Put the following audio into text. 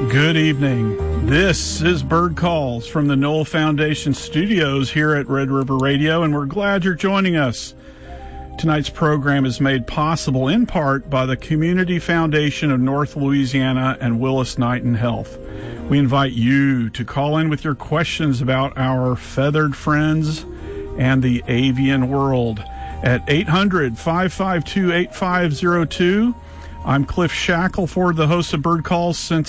Good evening. This is Bird Calls from the Knoll Foundation studios here at Red River Radio, and we're glad you're joining us. Tonight's program is made possible in part by the Community Foundation of North Louisiana and Willis-Knighton Health. We invite you to call in with your questions about our feathered friends and the avian world at 800-552-8502. I'm Cliff Shackelford, the host of Bird Calls since